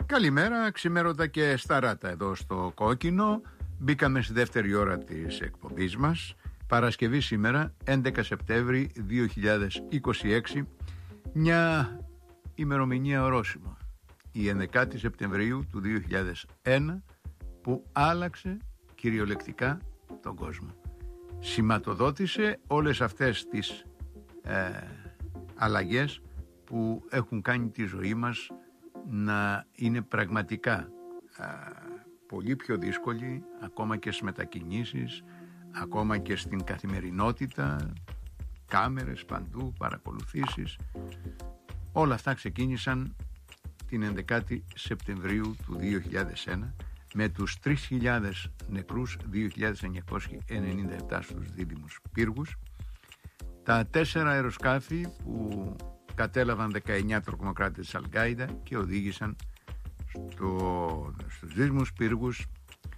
Καλημέρα, ξημέρωτα και σταράτα εδώ στο Κόκκινο. Μπήκαμε στη δεύτερη ώρα της εκπομπής μας. Παρασκευή σήμερα, 11 Σεπτέμβρη 2026. Μια ημερομηνία ορόσημο. Η 11η Σεπτεμβρίου του 2001 που άλλαξε κυριολεκτικά τον κόσμο. Σηματοδότησε όλες αυτές τις αλλαγές που έχουν κάνει τη ζωή μας να είναι πραγματικά πολύ πιο δύσκολη, ακόμα και στις μετακινήσεις, ακόμα και στην καθημερινότητα, κάμερες παντού, παρακολουθήσεις. Όλα αυτά ξεκίνησαν την 11η Σεπτεμβρίου του 2001 με τους 3.000 νεκρούς, 2.997 στους δίδυμους πύργους, τα 4 αεροσκάφη που κατέλαβαν 19 τρομοκράτες της Αλ-Γκάιντα και οδήγησαν στους δίδυμους πύργους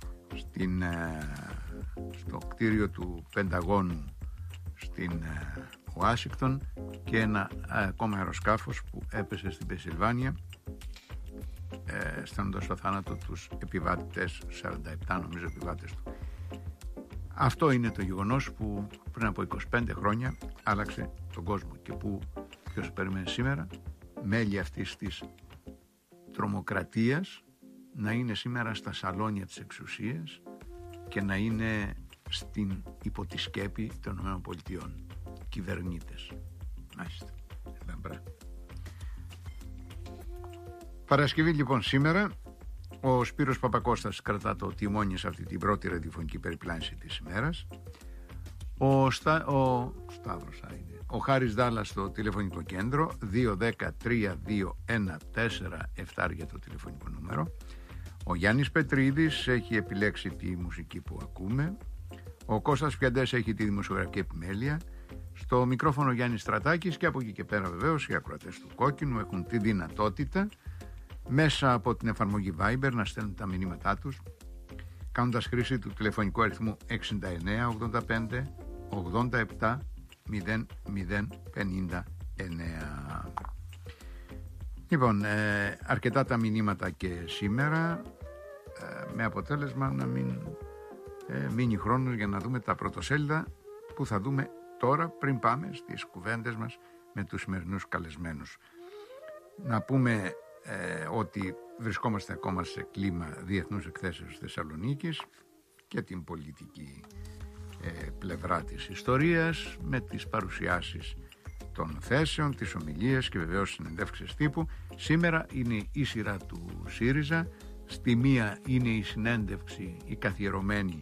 στο κτίριο του Πενταγώνου στην Ουάσιγκτον και ένα ακόμα αεροσκάφος που έπεσε στην Πενσιλβάνια, στέλνοντας στο θάνατο τους επιβάτες, 47 νομίζω επιβάτες του. Αυτό είναι το γεγονός που πριν από 25 χρόνια άλλαξε τον κόσμο και που ποιος περίμενε σήμερα μέλη αυτής της τρομοκρατίας να είναι σήμερα στα σαλόνια της εξουσίας και να είναι στην υποτισκέπη των ΗΠΑ. Κυβερνήτες. Μάλιστα. Παρασκευή λοιπόν σήμερα. Ο Σπύρος Παπακώστας κρατά το τιμόνι σε αυτή την πρώτη ραδιοφωνική περιπλάνηση της ημέρας. Ο Χάρης Δάλλας στο τηλεφωνικό κέντρο, 210-3214-7 για το τηλεφωνικό νούμερο. Ο Γιάννης Πετρίδης έχει επιλέξει τη μουσική που ακούμε. Ο Κώστας Πιαντές έχει τη δημοσιογραφική επιμέλεια. Στο μικρόφωνο Γιάννης Στρατάκης, και από εκεί και πέρα βεβαίως οι ακροατές του Κόκκινου έχουν τη δυνατότητα μέσα από την εφαρμογή Viber να στέλνουν τα μηνύματά τους κάνοντας χρήση του τηλεφωνικού αριθμού 6985 87 0059. Λοιπόν, αρκετά τα μηνύματα και σήμερα, με αποτέλεσμα να μην μείνει χρόνος για να δούμε τα πρωτοσέλιδα που θα δούμε τώρα πριν πάμε στις κουβέντες μας με τους σημερινούς καλεσμένους. Να πούμε ότι βρισκόμαστε ακόμα σε κλίμα διεθνούς εκθέσεως Θεσσαλονίκης και την πολιτική πλευρά της ιστορίας, με τις παρουσιάσεις των θέσεων, τις ομιλίες και βεβαίως συνεντεύξεις τύπου. Σήμερα είναι η σειρά του ΣΥΡΙΖΑ. Στη μία είναι η συνέντευξη, η καθιερωμένη,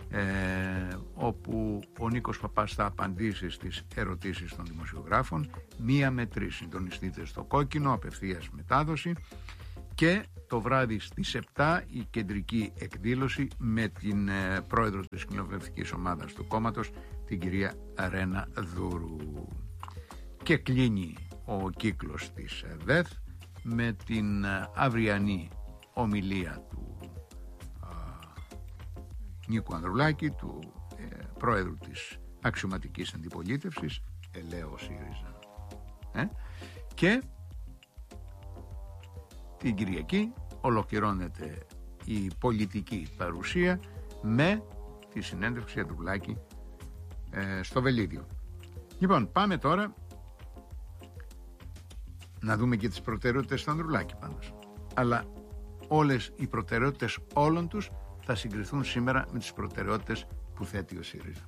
όπου ο Νίκος Παπάς θα απαντήσει στις ερωτήσεις των δημοσιογράφων. 1 με 3 συντονιστείτε στο Κόκκινο, απευθείας μετάδοση. Και το βράδυ στις 7 η κεντρική εκδήλωση με την πρόεδρο της κοινοβουλευτικής ομάδας του κόμματος, την κυρία Ρένα Δούρου. Και κλείνει ο κύκλος της ΔΕΘ με την αυριανή ομιλία του Νίκου Ανδρουλάκη, του πρόεδρου της αξιωματικής αντιπολίτευσης, ελέω ΣΥΡΙΖΑ. Και την Κυριακή ολοκληρώνεται η πολιτική παρουσία με τη συνέντευξη Ανδρουλάκη στο Βελίδιο. Λοιπόν, πάμε τώρα να δούμε και τις προτεραιότητες του Ανδρουλάκη πάντως. Αλλά όλες οι προτεραιότητες όλων τους θα συγκριθούν σήμερα με τις προτεραιότητες που θέτει ο ΣΥΡΙΖΑ.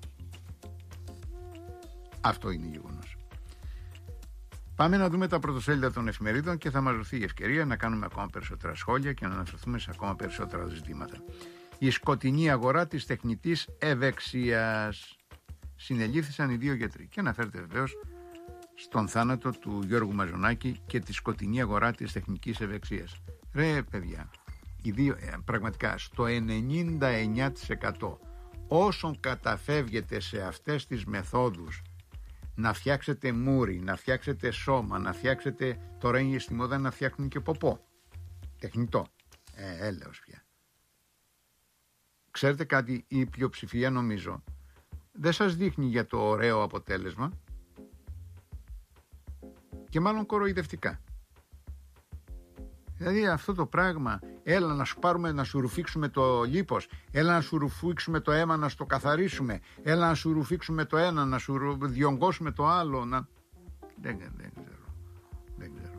Αυτό είναι γεγονός. Πάμε να δούμε τα πρωτοσέλιδα των εφημερίδων και θα μας δοθεί η ευκαιρία να κάνουμε ακόμα περισσότερα σχόλια και να αναφερθούμε σε ακόμα περισσότερα ζητήματα. Η σκοτεινή αγορά της τεχνητής ευεξίας. Συνελήφθησαν οι 2 γιατροί και αναφέρεται βεβαίως στον θάνατο του Γιώργου Μαζονάκη και τη σκοτεινή αγορά της τεχνικής ευεξίας. Ρε παιδιά, οι δύο, πραγματικά στο 99% όσων καταφεύγετε σε αυτές τις μεθόδους να φτιάξετε μούρι, να φτιάξετε σώμα, να φτιάξετε, τώρα είναι στη μόδα να φτιάχνουν και ποπό τεχνητό, έλεος πια. Ξέρετε κάτι, η πλειοψηφία νομίζω δεν σας δείχνει για το ωραίο αποτέλεσμα και μάλλον κοροϊδευτικά. Δηλαδή αυτό το πράγμα, έλα να σου πάρουμε να σου ρουφήξουμε το λίπος, έλα να σου ρουφήξουμε το αίμα να στο καθαρίσουμε, έλα να σου ρουφήξουμε το ένα, να σου διονγκώσουμε το άλλο, να... Δεν ξέρω.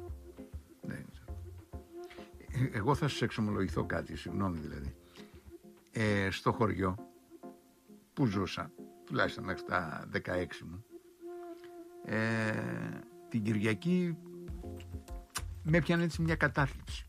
Εγώ θα σας εξομολογηθώ κάτι, συγγνώμη δηλαδή. Στο χωριό που ζούσα, τουλάχιστον μέχρι τα 16 μου, την Κυριακή με έπιανε έτσι μια κατάθλιψη.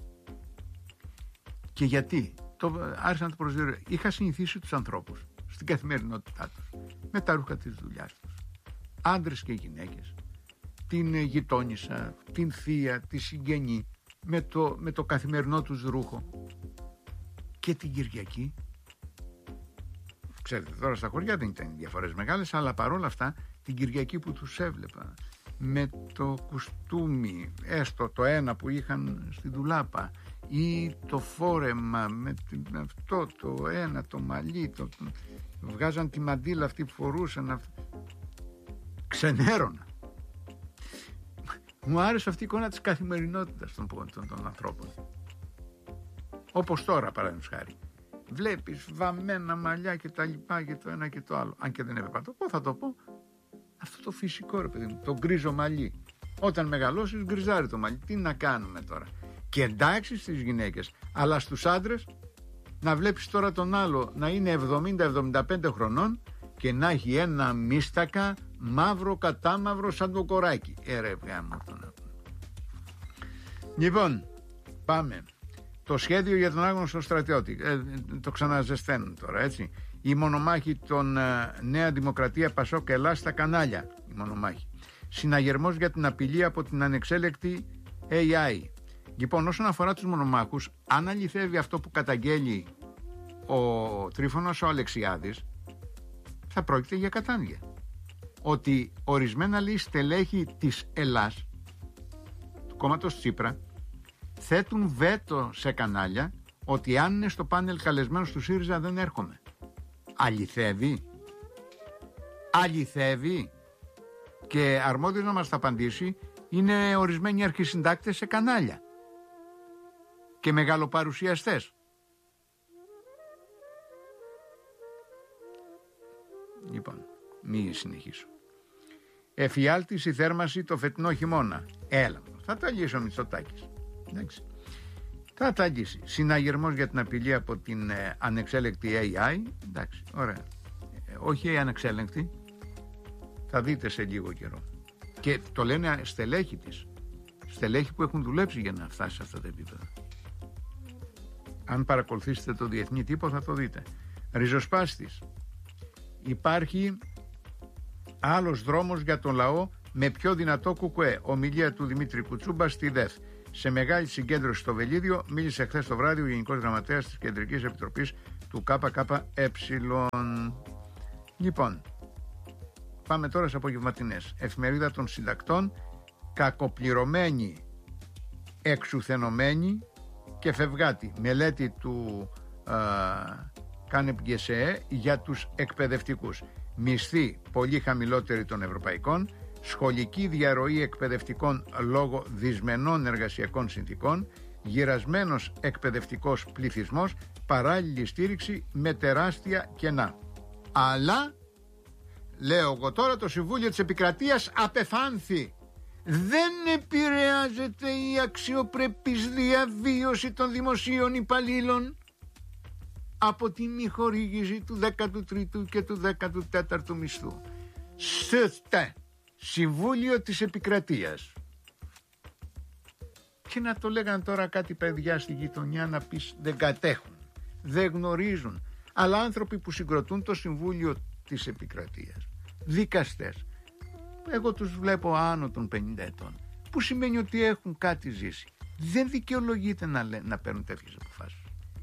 Και γιατί? Άρχισα να το προσδιορίσω. Είχα συνηθίσει τους ανθρώπους στην καθημερινότητά τους, με τα ρούχα της δουλειάς τους, άντρες και γυναίκες, την γειτόνισσα, την θεία, τη συγγενή, με το καθημερινό τους ρούχο. Και την Κυριακή, ξέρετε τώρα στα χωριά δεν ήταν διαφορές μεγάλες, αλλά παρόλα αυτά την Κυριακή που τους έβλεπα με το κουστούμι, έστω το ένα που είχαν στη ντουλάπα, ή το φόρεμα με αυτό το ένα, το μαλλί, βγάζαν τη μαντήλα αυτή που φορούσαν, ξενέρωνα. Μου άρεσε αυτή η εικόνα της καθημερινότητας των ανθρώπων. Όπως τώρα, παραδείγματος χάρη, βλέπεις βαμμένα μαλλιά και τα λοιπά και το ένα και το άλλο. Αν και δεν έπρεπε να το πω, θα το πω. Αυτό το φυσικό, ρε παιδί μου, το γκρίζο μαλλί. Όταν μεγαλώσεις γκριζάρει το μαλλί. Τι να κάνουμε τώρα? Και εντάξει στις γυναίκες, αλλά στους άντρες να βλέπεις τώρα τον άλλο να είναι 70-75 χρονών και να έχει ένα μίστακα μαύρο κατάμαυρο σαν το κοράκι. Ρε γάμο τον. Λοιπόν, πάμε. Το σχέδιο για τον άγνωστο στρατιώτη. Το ξαναζεσταίνουν τώρα, έτσι. Η μονομάχη των Νέα Δημοκρατία, Πασόκ, Ελλάς στα κανάλια. Η μονομάχη. Συναγερμός για την απειλή από την ανεξέλεκτη AI. Λοιπόν, όσον αφορά τους μονομάχους, αν αληθεύει αυτό που καταγγέλει ο Τρίφωνος ο Αλεξιάδης, θα πρόκειται για κατάνοια. Ότι ορισμένα λέει στελέχη της Ελλάς, του κόμματος Τσίπρα, θέτουν βέτο σε κανάλια ότι αν είναι στο πάνελ καλεσμένος του ΣΥΡΙΖΑ δεν έρχομαι. Αληθεύει? Και αρμόδιος να μας τα απαντήσει είναι ορισμένοι αρχισυντάκτες σε κανάλια και μεγαλοπαρουσιαστές. Λοιπόν, μη συνεχίσω. Εφιάλτης η θέρμανση το φετινό χειμώνα. Έλα, θα τα αγγίσει ο Μητσοτάκης. Εντάξει. Θα τα αγγίσει. Συναγερμός για την απειλή από την ανεξέλεκτη AI. Εντάξει, ωραία. Όχι ανεξέλεγκτη. Θα δείτε σε λίγο καιρό. Και το λένε στελέχη της. Στελέχη που έχουν δουλέψει για να φτάσει σε αυτά τα επίπεδα. Αν παρακολουθήσετε το διεθνή τύπο θα το δείτε. Ριζοσπάστης. Υπάρχει άλλος δρόμος για τον λαό με πιο δυνατό κουκουέ. Ομιλία του Δημήτρη Κουτσούμπα στη ΔΕΘ. Σε μεγάλη συγκέντρωση στο Βελίδιο μίλησε χθες το βράδυ ο Γενικός Γραμματέας της Κεντρικής Επιτροπής του ΚΚΕ. Λοιπόν, πάμε τώρα σε απογευματινές. Εφημερίδα των συντακτών, κακοπληρωμένη, εξουθενωμένη και φευγάτη. Μελέτη του Κάνεπ Γκεσέ για τους εκπαιδευτικούς. Μισθοί πολύ χαμηλότεροι των ευρωπαϊκών, σχολική διαρροή εκπαιδευτικών λόγω δυσμενών εργασιακών συνθήκων, γυρασμένος εκπαιδευτικός πληθυσμός, παράλληλη στήριξη με τεράστια κενά. Αλλά, λέω εγώ τώρα, το Συμβούλιο της Επικρατείας απεφάνθη. Δεν επηρεάζεται η αξιοπρεπής διαβίωση των δημοσίων υπαλλήλων από τη μη χορήγηση του 13ου και του 14ου μισθού. Σωστά. Συμβούλιο της Επικρατείας. Και να το λέγανε τώρα κάτι παιδιά στη γειτονιά να πεις δεν κατέχουν, δεν γνωρίζουν. Αλλά άνθρωποι που συγκροτούν το Συμβούλιο της Επικρατείας, δικαστές, εγώ τους βλέπω άνω των 50 ετών, που σημαίνει ότι έχουν κάτι ζήσει. Δεν δικαιολογείται να παίρνουν τέτοιες αποφάσεις.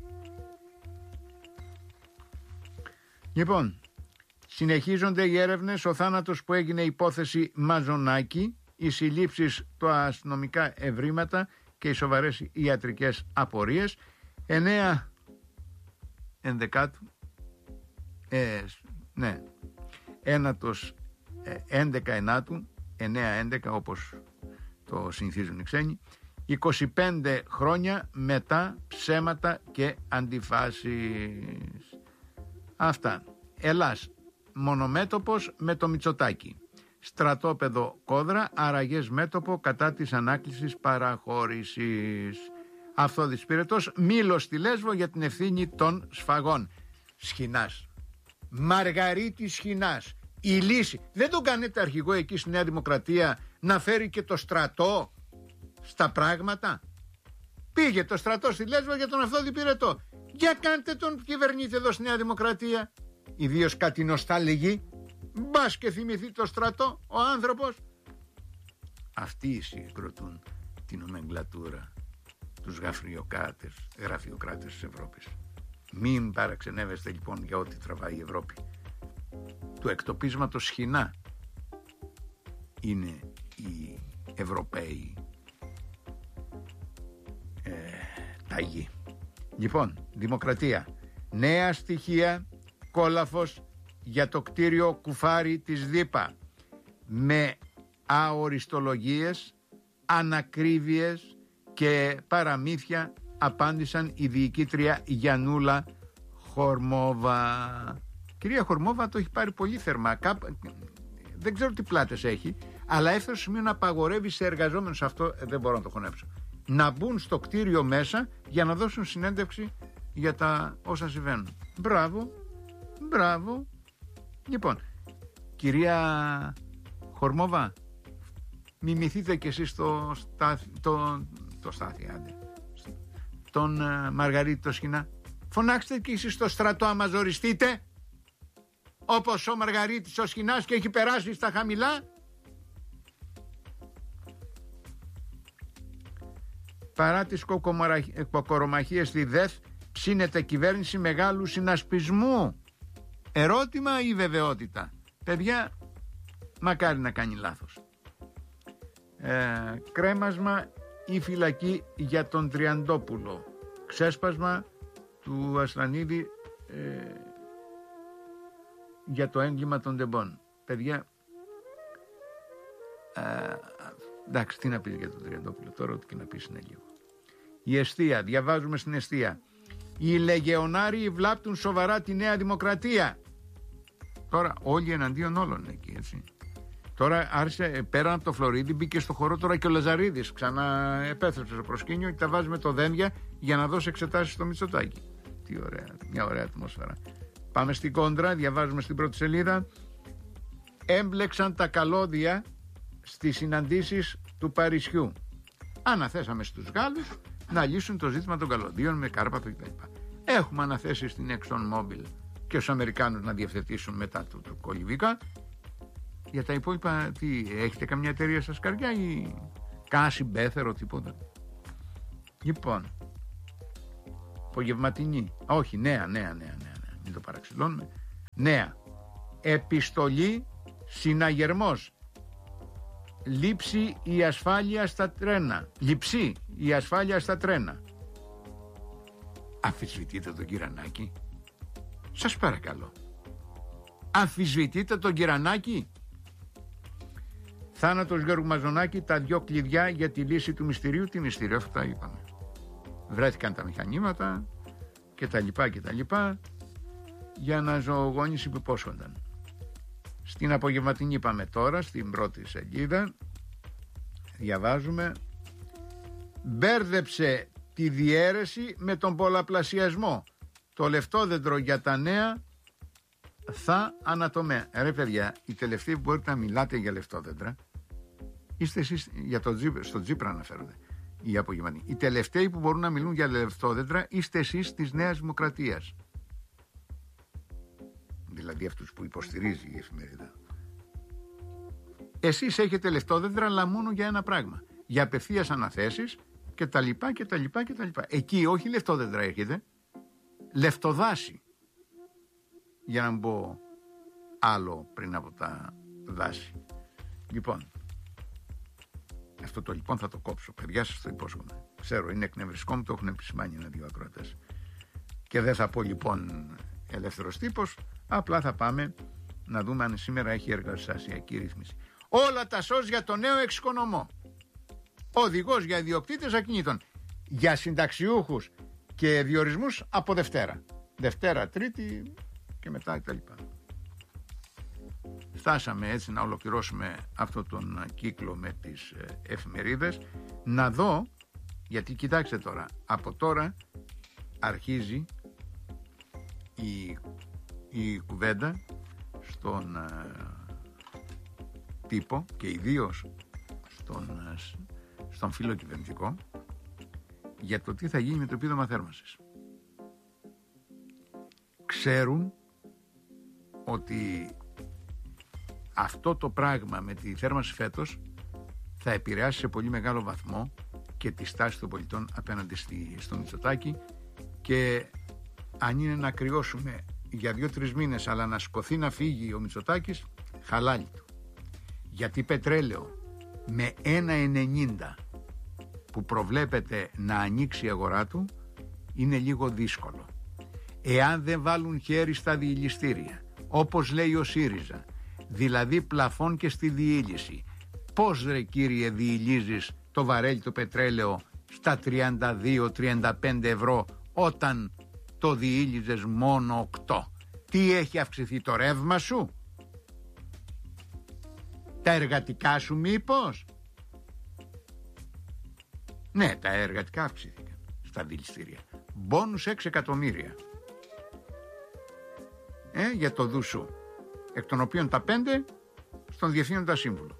Λοιπόν, συνεχίζονται οι έρευνες, ο θάνατος που έγινε υπόθεση Μαζονάκη, οι συλλήψεις, τα αστυνομικά ευρήματα και οι σοβαρές ιατρικές απορίες. 9 ενδεκάτου, ένατος 11 ενάτου, 9-11 όπως το συνηθίζουν οι ξένοι, 25 χρόνια μετά ψέματα και αντιφάσεις. Αυτά. Ελλάς, μονομέτωπος με το Μητσοτάκη. Στρατόπεδο Κόδρα, αραγές μέτωπο κατά της ανάκλησης παραχώρησης. Αυθόδης πυρετός, Μήλος στη Λέσβο για την ευθύνη των σφαγών. Σχοινάς. Μαργαρίτης Σχοινάς. Η λύση. Δεν τον κάνετε αρχηγό εκεί στη Νέα Δημοκρατία να φέρει και το στρατό στα πράγματα? Πήγε το στρατό στη Λέσβο για τον Αυθόδη πυρετό. Για κάντε τον κυβερνήτη εδώ στη Νέα Δημοκρατία. Ιδίως κάτι νοσταλγή. Μπας και θυμηθεί το στρατό ο άνθρωπος. Αυτοί συγκροτούν την ομεγκλατούρα, τους γραφειοκράτες της Ευρώπης. Μην παραξενεύεστε λοιπόν για ό,τι τραβάει η Ευρώπη. Του εκτοπίσματος Σχοινά είναι οι Ευρωπαίοι ταγοί. Λοιπόν, δημοκρατία. Νέα στοιχεία, κόλαφος για το κτίριο κουφάρι της ΔΥΠΑ. Με αοριστολογίες, ανακρίβειες και παραμύθια απάντησαν η διοικήτρια Γιαννούλα Χορμόβα. Κυρία Χορμόβα το έχει πάρει πολύ θερμά. Δεν ξέρω τι πλάτες έχει, αλλά έφτασε στο σημείο να απαγορεύει σε εργαζόμενους, αυτό δεν μπορώ να το χωνέψω, να μπουν στο κτίριο μέσα για να δώσουν συνέντευξη για τα όσα συμβαίνουν. Μπράβο, μπράβο. Λοιπόν, κυρία Χορμόβα, μιμηθείτε κι εσείς το Στάθη, άντε, τον Μαργαρίτη το Σχοινά. Φωνάξτε κι εσείς στο στρατό άμα ζοριστείτε, όπως ο Μαργαρίτης ο Σχοινάς και έχει περάσει στα χαμηλά. Παρά τις κοκορομαχίες στη ΔΕΘ, ψήνεται κυβέρνηση μεγάλου συνασπισμού. Ερώτημα ή βεβαιότητα? Παιδιά, μακάρι να κάνει λάθος. Κρέμασμα ή φυλακή για τον Τριαντόπουλο. Ξέσπασμα του Ασλανίδη για το έγκλημα των τεμπών. Παιδιά, εντάξει, τι να πεις για τον Τριαντόπουλο τώρα, ό,τι και να πεις είναι λίγο. Η Εστία, διαβάζουμε στην Εστία. Οι λεγεωνάριοι βλάπτουν σοβαρά τη Νέα Δημοκρατία. Τώρα όλοι εναντίον όλων εκεί, έτσι. Τώρα άρχισε, πέραν από το Φλωρίδι, μπήκε στο χώρο τώρα και ο Λαζαρίδης. Ξανά επέστρεψε στο προσκήνιο και τα βάζει με το δένδια για να δώσει εξετάσεις στο Μητσοτάκη. Τι ωραία, μια ωραία ατμόσφαιρα. Πάμε στην κόντρα, διαβάζουμε στην πρώτη σελίδα. Έμπλεξαν τα καλώδια στις συναντήσεις του Παρισιού. Αναθέσαμε στους Γάλλους να λύσουν το ζήτημα των καλωδίων με Κάρπαθο κτλ. Έχουμε αναθέσει στην ExxonMobil και στους Αμερικάνους να διευθετήσουν μετά το Κολυβίκα. Για τα υπόλοιπα, τι, έχετε καμιά εταιρεία στα σκαριά ή κάση μπέθερο, τίποτα? Λοιπόν, απογευματινή, όχι, νέα, μην το παραξηλώνουμε. Νέα, επιστολή, συναγερμός, λήψη η ασφάλεια στα τρένα. Λειψή η ασφάλεια στα τρένα. Αμφισβητείτε τον Κυρανάκη? Σας παρακαλώ. Αμφισβητείτε τον Κυρανάκη? Θάνατος Γιώργου Μαζονάκη, τα 2 κλειδιά για τη λύση του μυστηρίου. Τι μυστήριο, αυτά είπαμε. Βρέθηκαν τα μηχανήματα και τα λοιπά για να ζωογόνηση που υπόσχονταν. Στην απογευματινή πάμε τώρα, στην πρώτη σελίδα. Διαβάζουμε. Μπέρδεψε τη διαίρεση με τον πολλαπλασιασμό. Το λεφτόδεντρο για τα νέα θα ανατομέα. Ρε παιδιά, οι τελευταίοι που μπορείτε να μιλάτε για λεφτόδεντρα είστε εσείς, στο Τζίπρα αναφέρονται οι απογευματινοί. Οι τελευταίοι που μπορούν να μιλούν για λεφτόδεντρα είστε εσείς της Νέας Δημοκρατίας. Δηλαδή αυτούς που υποστηρίζει η εφημερίδα. Εσείς έχετε λεφτόδεντρα, αλλά μόνο για ένα πράγμα. Για απευθείας αναθέσεις και τα λοιπά. Εκεί όχι λεφτόδεντρα έχετε, λεφτοδάση. Για να μην πω άλλο πριν από τα δάση. Λοιπόν, αυτό το λοιπόν θα το κόψω. Παιδιά, σας το υπόσχομαι. Ξέρω, είναι εκνευριστικό, μου το έχουν επισημάνει 1-2 ακροατές. Και δεν θα πω λοιπόν ελεύθερος τύπος, απλά θα πάμε να δούμε αν σήμερα έχει εργαστασιακή ρύθμιση. Όλα τα σως για το νέο εξοικονομώ. οδηγός για ιδιοκτήτες ακινήτων. Για συνταξιούχους και διορισμούς από Δευτέρα. Δευτέρα, Τρίτη και μετά κτλ. Φτάσαμε έτσι να ολοκληρώσουμε αυτόν τον κύκλο με τις εφημερίδες. Να δω, γιατί κοιτάξτε τώρα, από τώρα αρχίζει η κουβέντα στον τύπο και ιδίως στον φιλοκυβερνητικό για το τι θα γίνει με το επίδομα θέρμανσης. Ξέρουν ότι αυτό το πράγμα με τη θέρμανση φέτος θα επηρεάσει σε πολύ μεγάλο βαθμό και τη στάση των πολιτών απέναντι στο Μητσοτάκη, και αν είναι να κρυώσουμε για 2-3 μήνες αλλά να σηκωθεί να φύγει ο Μητσοτάκης, χαλάλι του. Γιατί πετρέλαιο με 1,90 που προβλέπεται να ανοίξει η αγορά του είναι λίγο δύσκολο. Εάν δεν βάλουν χέρι στα διηλιστήρια, όπως λέει ο ΣΥΡΙΖΑ, δηλαδή πλαφών και στη διήλυση, πώς ρε κύριε διηλίζεις το βαρέλι το πετρέλαιο στα 32-35 ευρώ όταν το διήλυζες μόνο 8? Τι έχει αυξηθεί το ρεύμα σου? Τα εργατικά σου μήπως? Ναι, τα εργατικά αυξήθηκαν στα διηλιστήρια. Μπόνους 6 εκατομμύρια για το δουσού, εκ των οποίων τα 5 στον διευθύνοντα σύμβουλο.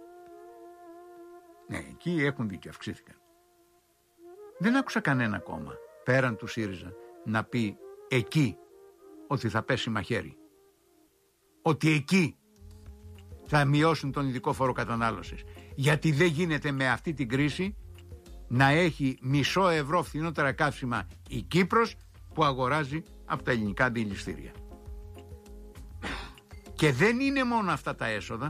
Ναι, εκεί έχουν δίκιο, αυξήθηκαν. Δεν άκουσα κανένα κόμμα πέραν του ΣΥΡΙΖΑ να πει εκεί ότι θα πέσει μαχαίρι, ότι εκεί θα μειώσουν τον ειδικό φόρο κατανάλωσης. Γιατί δεν γίνεται με αυτή την κρίση να έχει μισό ευρώ φθηνότερα καύσιμα η Κύπρος που αγοράζει από τα ελληνικά διηλιστήρια. Και δεν είναι μόνο αυτά τα έσοδα.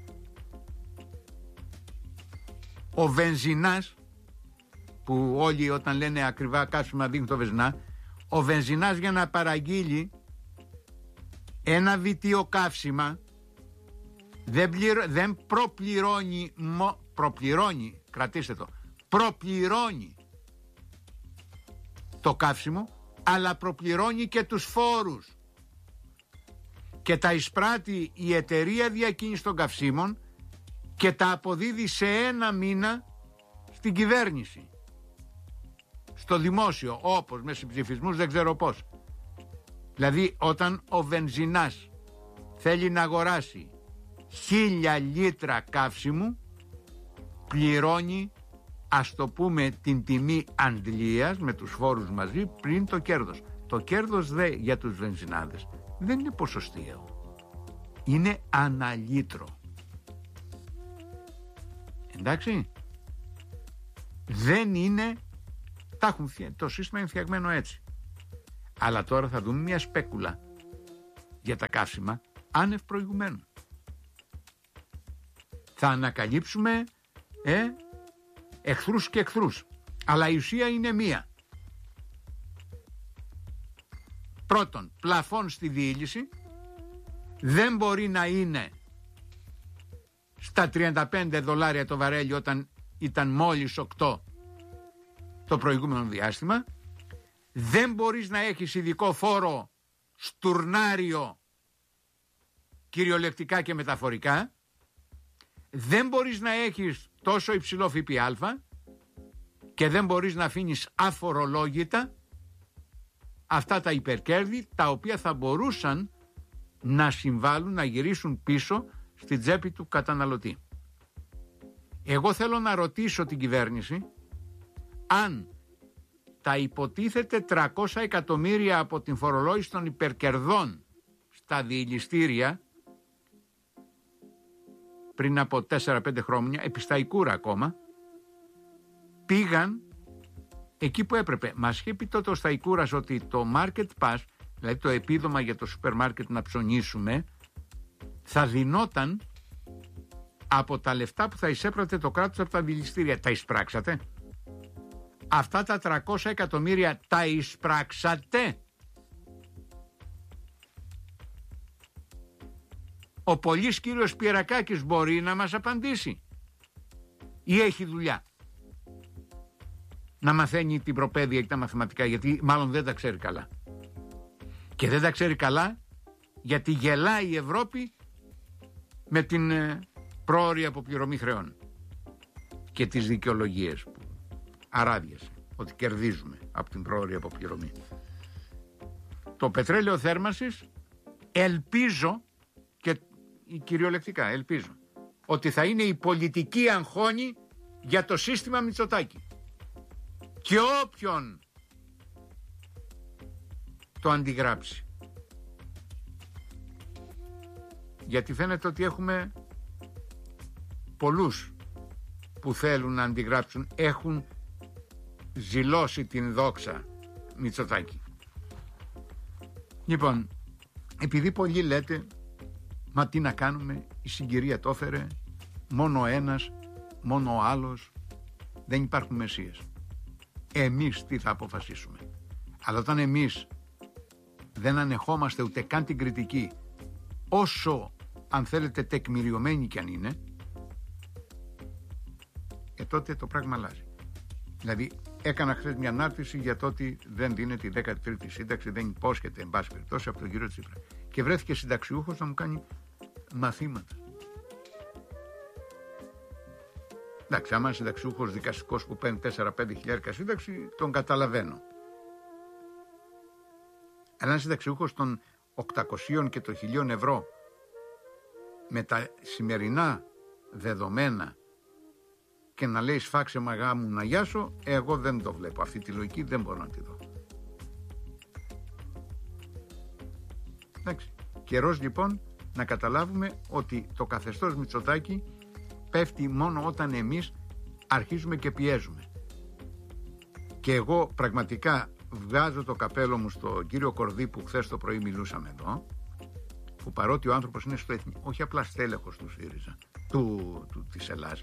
Ο βενζινάς, που όλοι όταν λένε ακριβά καύσιμα δείχνουν το βενζινά, ο βενζινάς για να παραγγείλει ένα βιτίο καύσιμα δεν προπληρώνει, κρατήστε το, προπληρώνει το καύσιμο, αλλά προπληρώνει και τους φόρους. Και τα εισπράττει η εταιρεία διακίνησης των καυσίμων και τα αποδίδει σε 1 μήνα στην κυβέρνηση, στο δημόσιο, όπως με συμψηφισμούς δεν ξέρω πώς. Δηλαδή όταν ο βενζινάς θέλει να αγοράσει 1000 λίτρα καύσιμου, πληρώνει, ας το πούμε, την τιμή αντλίας με τους φόρους μαζί πριν το κέρδος. Το κέρδος δε για τους βενζινάδες δεν είναι ποσοστιαίο, είναι αναλίτρο. Εντάξει, δεν είναι, το σύστημα είναι φτιαγμένο έτσι. Αλλά τώρα θα δούμε μια σπέκουλα για τα καύσιμα άνευ προηγουμένου. Θα ανακαλύψουμε εχθρούς και εχθρούς, αλλά η ουσία είναι μία. Πρώτον, πλαφόν στη διήλυση, δεν μπορεί να είναι στα 35 δολάρια το βαρέλι όταν ήταν μόλις 8 το προηγούμενο διάστημα. Δεν μπορείς να έχεις ειδικό φόρο στουρνάριο κυριολεκτικά και μεταφορικά. Δεν μπορείς να έχεις τόσο υψηλό ΦΠΑ και δεν μπορείς να αφήνεις αφορολόγητα αυτά τα υπερκέρδη, τα οποία θα μπορούσαν να συμβάλλουν, να γυρίσουν πίσω στην τσέπη του καταναλωτή. Εγώ θέλω να ρωτήσω την κυβέρνηση αν τα υποτίθεται 300 εκατομμύρια από την φορολόγηση των υπερκερδών στα διηλιστήρια πριν από 4-5 χρόνια, επί στα Ικούρα ακόμα, πήγαν εκεί που έπρεπε. Μας είχε πει τότε ο Σταϊκούρας ότι το market pass, δηλαδή το επίδομα για το σούπερ μάρκετ να ψωνίσουμε, θα δινόταν από τα λεφτά που θα εισέπρατε το κράτος από τα διηλιστήρια. Τα εισπράξατε? Αυτά τα 300 εκατομμύρια τα εισπράξατε? Ο πολύς κύριος Πιερακάκης μπορεί να μας απαντήσει ή έχει δουλειά? να μαθαίνει την προπαίδεια και τα μαθηματικά, γιατί μάλλον δεν τα ξέρει καλά. Και δεν τα ξέρει καλά γιατί γελάει η Ευρώπη με την πρόωρη αποπληρωμή χρεών και τις δικαιολογίες που αράδιασε ότι κερδίζουμε από την πρόωρη αποπληρωμή. Το πετρέλαιο θέρμανσης ελπίζω, και κυριολεκτικά ελπίζω, ότι θα είναι η πολιτική αγχώνη για το σύστημα Μητσοτάκη. Και όποιον το αντιγράψει. Γιατί φαίνεται ότι έχουμε πολλούς που θέλουν να αντιγράψουν, έχουν ζηλώσει την δόξα Μητσοτάκη. Λοιπόν, επειδή πολλοί λέτε, μα τι να κάνουμε, η συγκυρία το έφερε, μόνο ο ένας, μόνο ο άλλος, δεν υπάρχουν μεσίες. Εμείς τι θα αποφασίσουμε? Αλλά όταν εμείς δεν ανεχόμαστε ούτε καν την κριτική, όσο αν θέλετε τεκμηριωμένη κι αν είναι, τότε το πράγμα αλλάζει. Δηλαδή έκανα χθες μια ανάρτηση για το ότι δεν δίνεται η 13η σύνταξη, δεν υπόσχεται εν πάση περιπτώσει από τον κύριο Τσίπρα, και βρέθηκε συνταξιούχος να μου κάνει μαθήματα. Εντάξει, άμα είναι συνταξιούχος δικαστικός που παίρνει 4-5 χιλιάρικα σύνταξη, τον καταλαβαίνω. Αλλά ένα συνταξιούχος των 800 και των 1.000 ευρώ με τα σημερινά δεδομένα και να λέει σφάξε μαγά μου να γιάσω, εγώ δεν το βλέπω. Αυτή τη λογική δεν μπορώ να τη δω. Εντάξει. Καιρός λοιπόν να καταλάβουμε ότι το καθεστώς Μητσοτάκη πέφτει μόνο όταν εμείς αρχίζουμε και πιέζουμε. Και εγώ πραγματικά βγάζω το καπέλο μου στον κύριο Κορδί που χθες το πρωί μιλούσαμε εδώ, που παρότι ο άνθρωπος είναι όχι απλά στέλεχος του ΣΥΡΙΖΑ, της Ελλάς,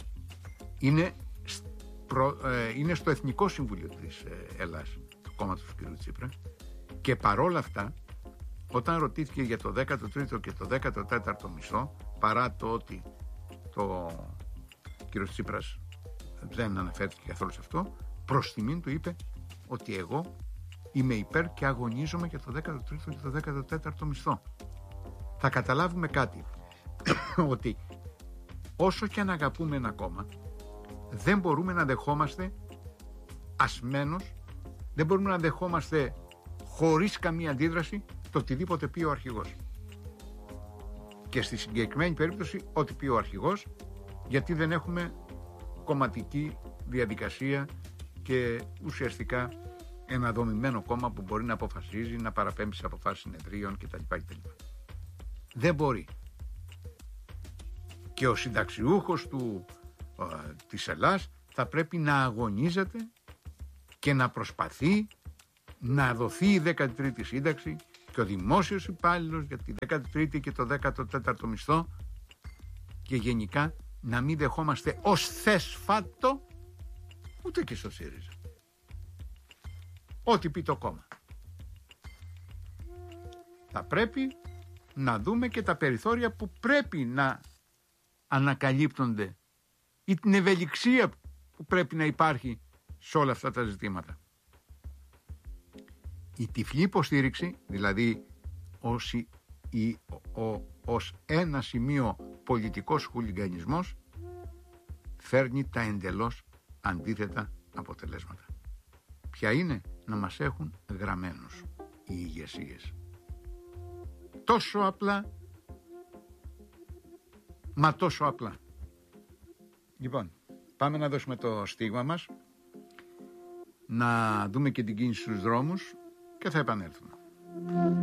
είναι στο Εθνικό Συμβούλιο της Ελλάς, του κόμματος του κ. Τσίπρα, και παρόλα αυτά, όταν ρωτήθηκε για το 13ο και το 14ο μισθό, παρά το ότι το κ. Τσίπρας δεν αναφέρθηκε καθόλου σε αυτό, προς τιμήν του είπε ότι εγώ είμαι υπέρ και αγωνίζομαι για το 13ο και το 14ο μισθό. Θα καταλάβουμε κάτι, ότι όσο και αν αγαπούμε ένα κόμμα, δεν μπορούμε να δεχόμαστε ασμένος, δεν μπορούμε να δεχόμαστε χωρίς καμία αντίδραση το οτιδήποτε πει ο αρχηγός. Και στη συγκεκριμένη περίπτωση ό,τι πει ο αρχηγός, γιατί δεν έχουμε κομματική διαδικασία και ουσιαστικά ένα δομημένο κόμμα που μπορεί να αποφασίζει, να παραπέμψει σε αποφάσεις συνεδρίων κτλ. Δεν μπορεί. Και ο συνταξιούχος της Ελλάς θα πρέπει να αγωνίζεται και να προσπαθεί να δοθεί η 13η σύνταξη και ο δημόσιος υπάλληλος για τη 13η και το 14ο μισθό, και γενικά να μην δεχόμαστε ως θεσφάτο ούτε και στο ΣΥΡΙΖΑ ό,τι πει το κόμμα. Θα πρέπει να δούμε και τα περιθώρια που πρέπει να ανακαλύπτονται ή την ευελιξία που πρέπει να υπάρχει σε όλα αυτά τα ζητήματα. Η τυφλή υποστήριξη, δηλαδή ως ένα σημείο πολιτικός χουλιγκανισμός, φέρνει τα εντελώς αντίθετα αποτελέσματα. Ποια είναι? Να μας έχουν γραμμένους οι ηγεσίες. Τόσο απλά, μα τόσο απλά. Λοιπόν, πάμε να δώσουμε το στίγμα μας, να δούμε και την κίνηση στους δρόμους και θα επανέλθουμε.